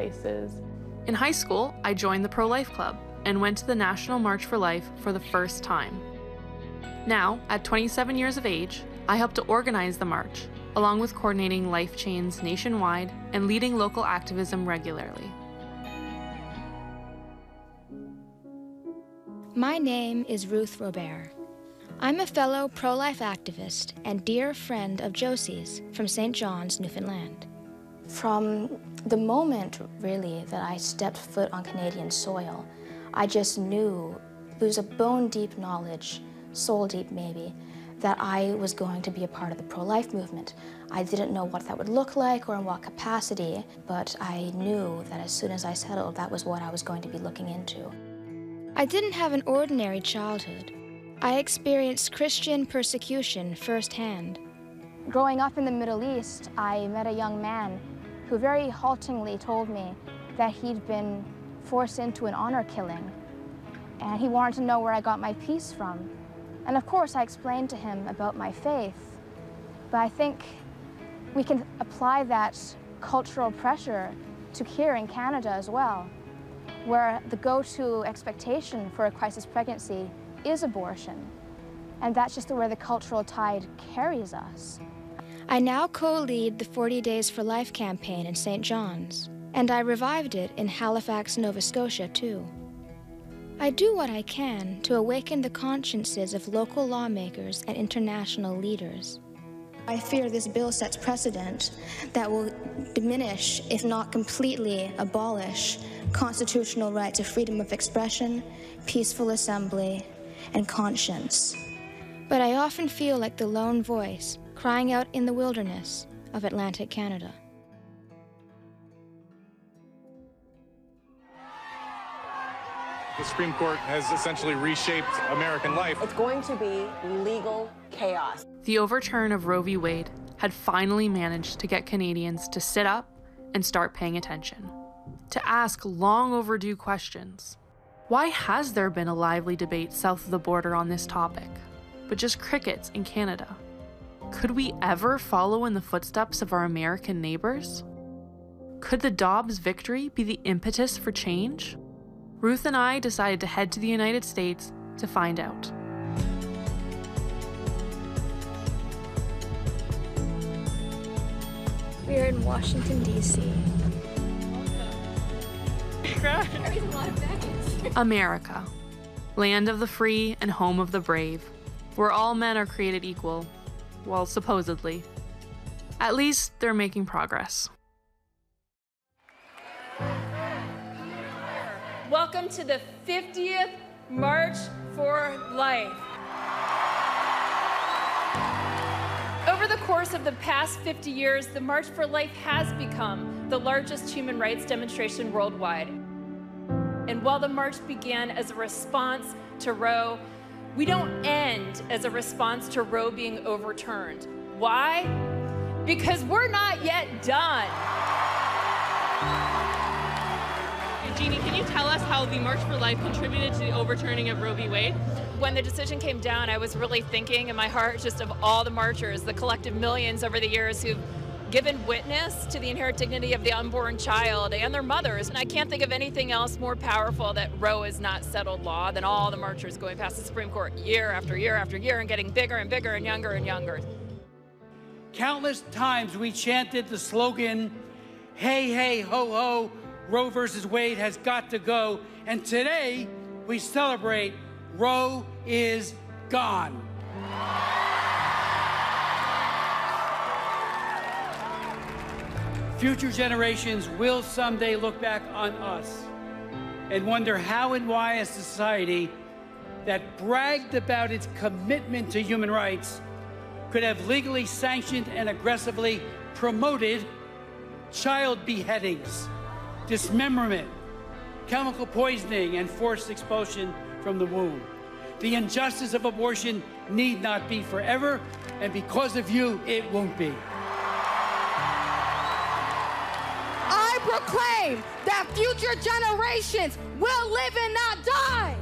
choices. In high school, I joined the Pro-Life Club and went to the National March for Life for the first time. Now, at 27 years of age, I help to organize the march, along with coordinating life chains nationwide and leading local activism regularly. My name is Ruth Robert. I'm a fellow pro-life activist and dear friend of Josie's from St. John's, Newfoundland. From the moment, really, that I stepped foot on Canadian soil, I just knew, it was a bone-deep knowledge, soul-deep maybe, that I was going to be a part of the pro-life movement. I didn't know what that would look like or in what capacity, but I knew that as soon as I settled, that was what I was going to be looking into. I didn't have an ordinary childhood. I experienced Christian persecution firsthand. Growing up in the Middle East, I met a young man who very haltingly told me that he'd been forced into an honor killing, and he wanted to know where I got my peace from. And of course, I explained to him about my faith, but I think we can apply that cultural pressure to here in Canada as well, where the go-to expectation for a crisis pregnancy is abortion. And that's just where the cultural tide carries us. I now co-lead the 40 Days for Life campaign in St. John's, and I revived it in Halifax, Nova Scotia, too. I do what I can to awaken the consciences of local lawmakers and international leaders. I fear this bill sets precedent that will diminish, if not completely abolish, constitutional right to freedom of expression, peaceful assembly, and conscience. But I often feel like the lone voice crying out in the wilderness of Atlantic Canada. The Supreme Court has essentially reshaped American life. It's going to be legal chaos. The overturn of Roe v. Wade had finally managed to get Canadians to sit up and start paying attention, to ask long overdue questions. Why has there been a lively debate south of the border on this topic, but just crickets in Canada? Could we ever follow in the footsteps of our American neighbors? Could the Dobbs victory be the impetus for change? Ruth and I decided to head to the United States to find out. We are in Washington, D.C. America, land of the free and home of the brave, where all men are created equal, well, supposedly. At least they're making progress. Welcome to the 50th March for Life. Over the course of the past 50 years, the March for Life has become the largest human rights demonstration worldwide. And while the march began as a response to Roe, we don't end as a response to Roe being overturned. Why? Because we're not yet done. Jeannie, can you tell us how the March for Life contributed to the overturning of Roe v. Wade? When the decision came down, I was really thinking in my heart just of all the marchers, the collective millions over the years who've given witness to the inherent dignity of the unborn child and their mothers. And I can't think of anything else more powerful that Roe is not settled law than all the marchers going past the Supreme Court year after year after year and getting bigger and bigger and younger and younger. Countless times we chanted the slogan, hey, hey, ho, ho, Roe versus Wade has got to go. And today we celebrate Roe is gone. Future generations will someday look back on us and wonder how and why a society that bragged about its commitment to human rights could have legally sanctioned and aggressively promoted child beheadings, dismemberment, chemical poisoning, and forced expulsion from the womb. The injustice of abortion need not be forever, and because of you, it won't be. I proclaim that future generations will live and not die.